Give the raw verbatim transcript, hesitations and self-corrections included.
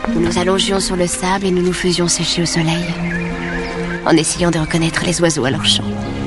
Nous nous allongions sur le sable et nous nous faisions sécher au soleil, en essayant de reconnaître les oiseaux à leur chant.